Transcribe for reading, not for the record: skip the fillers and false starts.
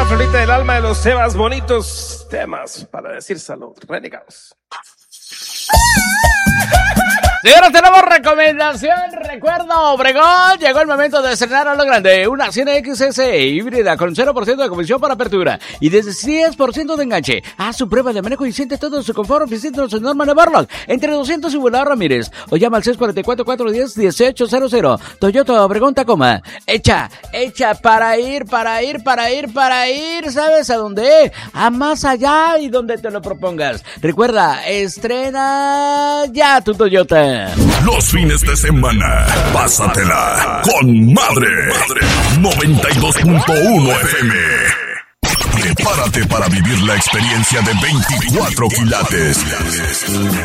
florita del alma de los temas bonitos, temas para decir salud. Renegados. Señores, tenemos recomendación. Recuerdo, Obregón, llegó el momento de estrenar a lo grande una 100 XS híbrida con 0% de comisión para apertura y desde 10% de enganche. Haz su prueba de manejo y siente todo su confort visitando su Norman Barlock entre 200 y Boulevard Ramírez o llama al 644-410-1800. Toyota Obregón Tacoma. Hecha para ir, ¿sabes a dónde? A más allá y donde te lo propongas. Recuerda, estrena ya tu Toyota. Los fines de semana, pásatela con Madre 92.1 FM. Prepárate para vivir la experiencia de 24 quilates.